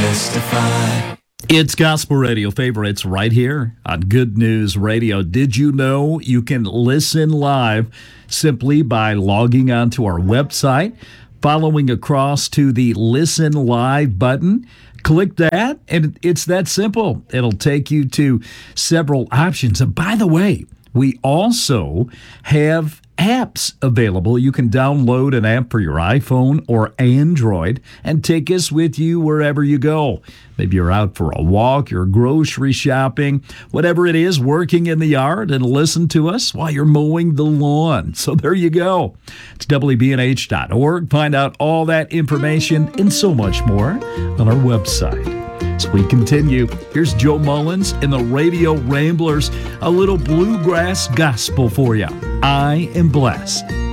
testify. It's Gospel Radio favorites right here on Good News Radio. Did you know you can listen live simply by logging onto our website, following across to the Listen Live button? Click that, and it's that simple. It'll take you to several options. And by the way, we also have apps available. You can download an app for your iPhone or Android and take us with you wherever you go. Maybe you're out for a walk, you're grocery shopping, whatever it is, working in the yard, and listen to us while you're mowing the lawn. So there you go. It's WBNH.org. Find out all that information and so much more on our website. As we continue, here's Joe Mullins and the Radio Ramblers, a little bluegrass gospel for you. I am blessed.